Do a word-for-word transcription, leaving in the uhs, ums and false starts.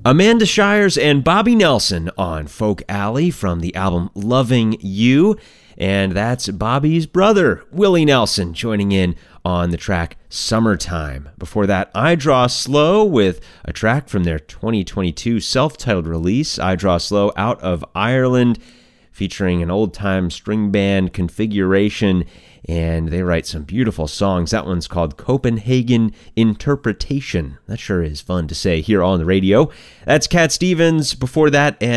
Amanda Shires and Bobby Nelson on Folk Alley from the album Loving You. And that's Bobby's brother, Willie Nelson, joining in on the track Summertime. Before that, I Draw Slow with a track from their twenty twenty-two self-titled release, I Draw Slow, out of Ireland, featuring an old-time string band configuration, and they write some beautiful songs. That one's called Copenhagen Interpretation. That sure is fun to say here on the radio. That's Cat Stevens before that, and